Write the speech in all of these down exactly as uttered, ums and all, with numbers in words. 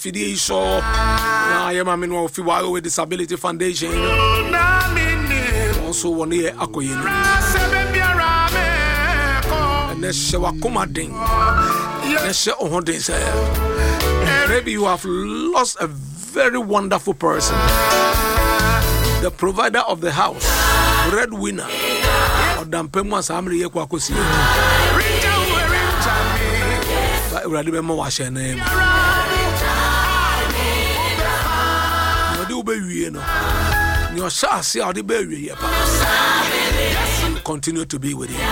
Fidi so I am a man of Fiwa with Disability Foundation. Also one year Akoyin. And that's our commanding. That's your own day. Maybe you have lost a very wonderful person. The provider of the house, breadwinner. Or Dampema Samri Yakwakosi. But we already remember what's your name. Your shall see how the baby continue to be with you.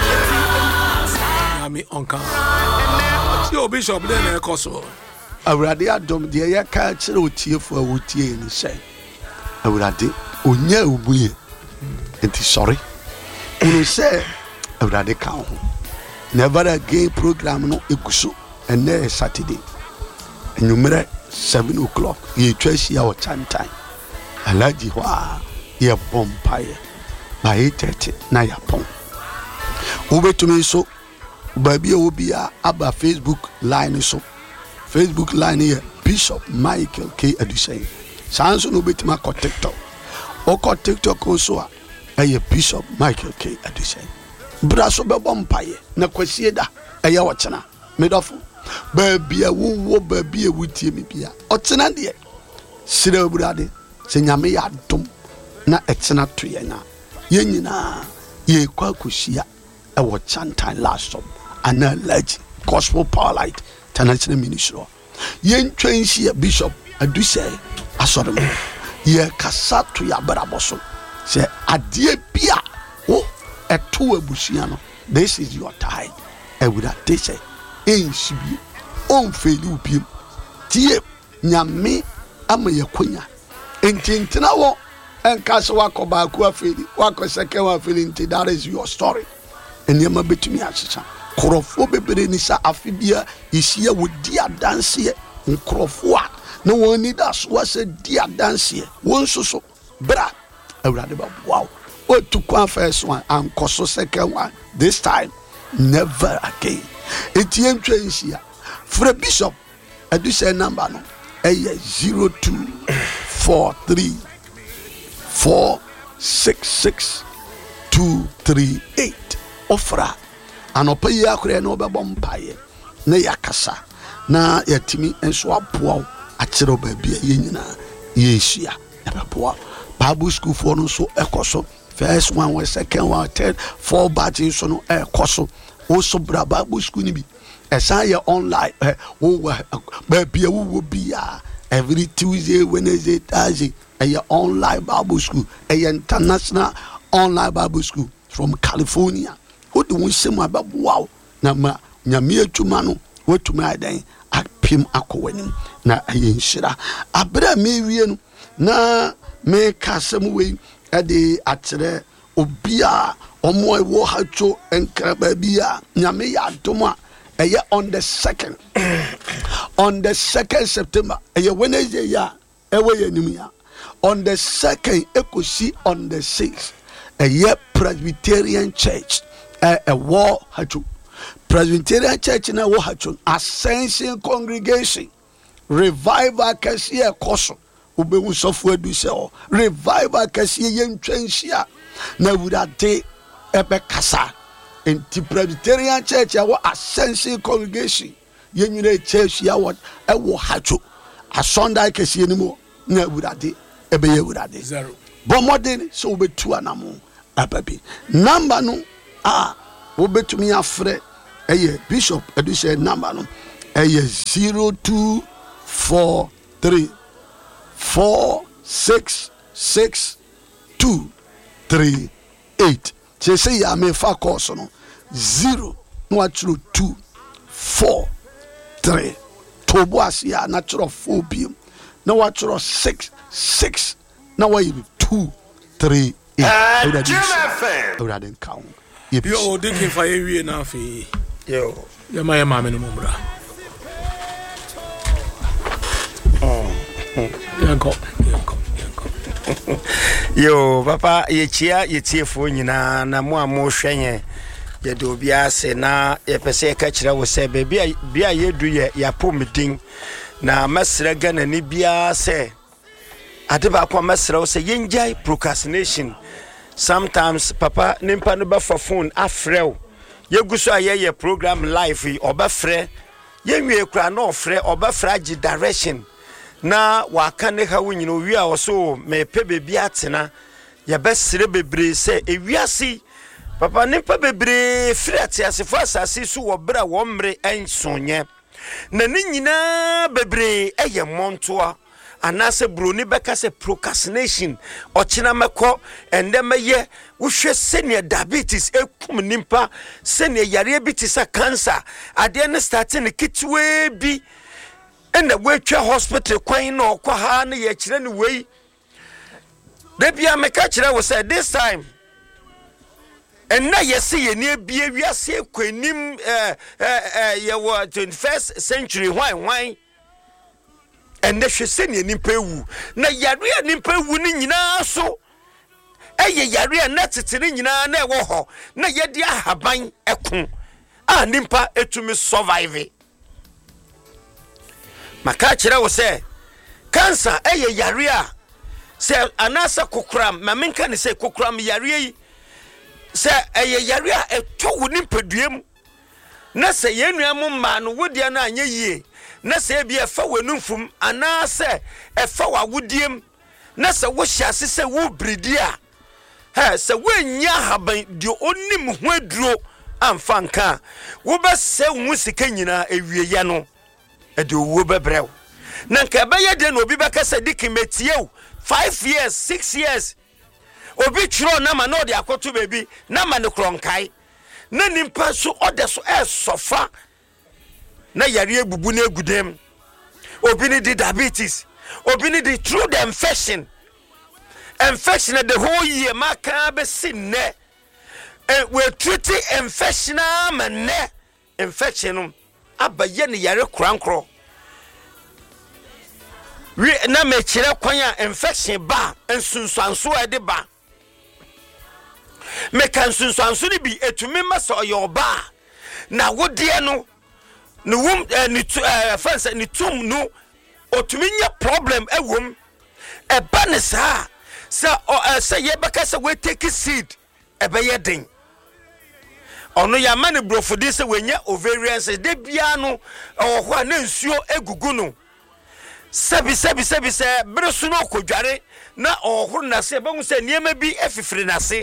I mean, Uncle. Your bishop then a coso. I would have done the air culture with you for what you say. I would have done, oh, no, we ain't sorry. You say, I would have count. Never a gay program, no ikusu, and there Saturday. And you made seven o'clock, you trace your time time. Alaji wa ya bompire by eight thirty na ya pon ube to me so baby obia aba Facebook line so Facebook line here Bishop Michael K Adusei sanso no betima ko TikTok o ko TikTok so a e Bishop Michael K Adusei bra so be bompire na kwasie da e ya wochena medofo baby a wo baby a wutie me bia otena de sire burade Senyame ya dum na etena to yena ye nyina ye kwa kushia e wo chantan last stop ana lagi gospel power light international ministry ye ntwenhia Bishop Adusei asodom ye kasa to ya baraboso se ade bia o eto abusia no this is your time e would have say ensibi on feli ubiem tie nyame ama yakonya Intintina wo enkaso wako baaku afeli wako seke wa afeli nti that is your story enyema betumi achicha krofo bebere ni sa afibia ihia wodi adanse nkrofo a na woni da so wase di adanse wonsoso bra awurade ba wow o to kwa first one and koso second one this time never again etien twenhia for Bishop Adusei number no eye zero two four three four six six two three eight ofra anopa yi akure na obebo mpaye na yakasa na yatimi enso aboa akere baabia ye nyina yeshia eboa Bible school for no so ekoso first one was second one third four batches so no ekoso also bra Bible school ni bi esa ye online wo baabia wo bia every Tuesday, Wednesday, Thursday, a online Bible school, a international online Bible school from California. Who do we say my Bible? Wow, Nama Namia Chumano, what to my day, I pim akowin, na ayin shira. Abra me na me casam way a day at the Obia, or more wahacho and Crababia, Namia Toma. On the second, on the second September, a Wednesday, ya, on the second, Ekosi on the sixth, a year Presbyterian Church, a war hatu, Presbyterian Church in a war hatu, Ascension Congregation, Revival Cassia Koso, Ubu software do so, Revival Cassia Yen Trenchia, Navudate Ebekasa. In the Presbyterian Church, our Ascension Congregation, Yenune Church, Yawat, a Wahacho, a Sunday Cassie anymore, never would I did, a bay would I did. Zero. But more than so be two anamo, a baby. Number no, ah, will be to me a friend, a year, Bishop, a do say number no, a year zero two four three four six six two three eight. She say ya me fa course no zero natural two four three to boas ya natural four bium na natural six six na why two three eight I didn't count yo digging for you na fi yo ya my mama no mbra oh yanko yanko yo papa ye chia ye tiefo nyina na mo amo hwenye ye do bia se na ye pese ka kire wo se be bia bia ye du ye ya pomidin na mesre gana ni bia se ade ba kwa mesre wo se yenjai procrastination. Sometimes papa nimpa no ba for phone afrew yeguso ayeye program live obafre yenwie kura no ofre obafra gi direction na waka ne ha wunyino wi a so me pe bebi atena ye besire bebre se ewiase papa nimpa bebre frati asefo asase su wo bra wo mre ensonye na ni nyina bebre eye montoa anase broni beka se procrastination ochina meko ende meye wohwe senior diabetes ekum nimpa senior yare bi tisa cancer ade ne starting kitwe bi ene wetwa hospital kwan na okwa ha na ye kire ne wei de bia meka kire wo say this time and na yesi ye ne bia wiase kwanim eh eh ye wo twenty-first century why why and the sheseni nimpa ewu na yare nimpa ewu ni nyina so eye yare na tetene nyina na ewo ho na yedi ahaban ekon a nimpa etumi survive maka kire wo se cancer eye yare a se anasa kokram ma menka ne se kokram yare yi se eye yare a eto wo nimpa duam na se yenuam ma no wodia na anya yie na se bia fa wanumfum ana se e fa wawudiem na se wo hyase se wo bridi a ha se wanya haban di onim ho aduro amfa nka wo be se wo sika nyina ewieye no e de wo bebrew na nka be ye de no obi be ka se dikimetie five years six years obi chiro na ma no de akoto bebi na ma ne kronkai na nimpa so odeso e sofa na yare bubu na egudem obi ni di diabetes obi ni di through the infection infection the whole year maka be sinne and we treat infection man infection abaye ne yare krankro we na me kire kwan a infection ba ensunsuanso e de ba me kan sunsuanso ni bi etumi masa oyoba na wodie no no wom ni fansa ni tum no otuminya problem ewom e ba ne sa sa sa ye baka sa we take seed e be ye den ono ya mane brofodi se wenya ovarian se de bia no oho a na nsuo egugu no sabi sabi sabi se bresu no kodware na oho na se ba hu se niema bi efifiri na se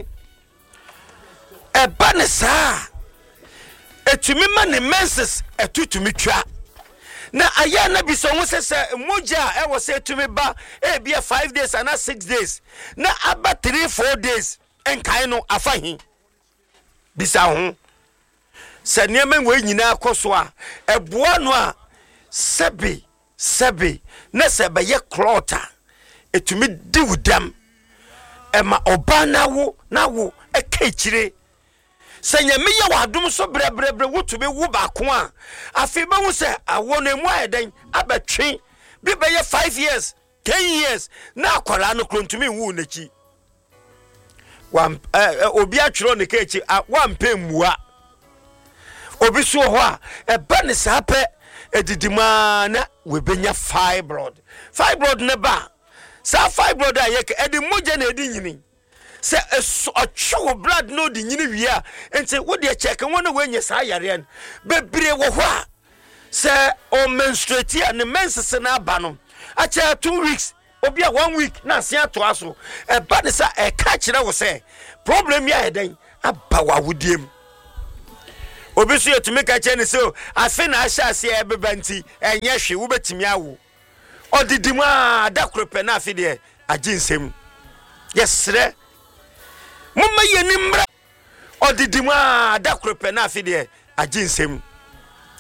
e ba ne sa etumi ma ne menses etutumi twa na aya na bi so ho se se moja e wo se etumi ba e bia five days and six days na aba three four days enkai no afahi bisa ho se niema we nyina akoso a eboa no a sebi sebi na se be ye clota etumi diwudam e ma oba na wo na wo e ka kire senya me ye wadom so brebrebre wotube wo ba ko a afi ba wo se awo na mu ayedan abetwe bi be ye five years ten years na akwara no krontumi wu nachi wan obi atwero ne ka echi wan pemua obi so ho a e ba ne sa pe edidima na we benya fibroid fibroid ne ba sa fibroid a ye ka edi moja na edi nyini se a blood no di nyini wia enti wo de check won we nya sa yare an bebre wo ho a se o menstruate and menses na aba no a cha two weeks obi a one week na se ato aso e ba ne sa e ka kire wo se problem ya eden aba wa wudiem obi so yetumi ka che ne so afi na asha se e beba nti enye hwe wo betimi awo odidimu a da krope na afi de aginsem yesre mumma yenimra odidimu a da krope na afi de aginsem